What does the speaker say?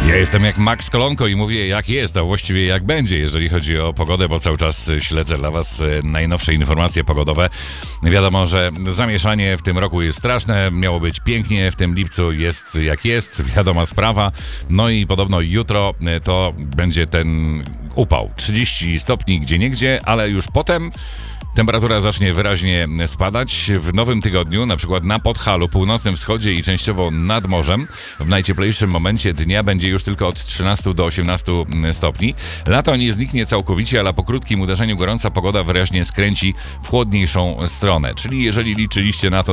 Ja jestem jak Max Kolonko i mówię jak jest, a właściwie jak będzie, jeżeli chodzi o pogodę, bo cały czas śledzę dla was najnowsze informacje pogodowe. Wiadomo, że zamieszanie w tym roku jest straszne, miało być pięknie, w tym lipcu jest jak jest, wiadoma sprawa. No i podobno jutro to będzie ten upał, 30 stopni gdzieniegdzie, ale już potem temperatura zacznie wyraźnie spadać. W nowym tygodniu, na przykład na Podhalu, północnym wschodzie i częściowo nad morzem, w najcieplejszym momencie dnia będzie już tylko od 13 do 18 stopni. Lato nie zniknie całkowicie, ale po krótkim uderzeniu gorąca pogoda wyraźnie skręci w chłodniejszą stronę. Czyli jeżeli liczyliście na to,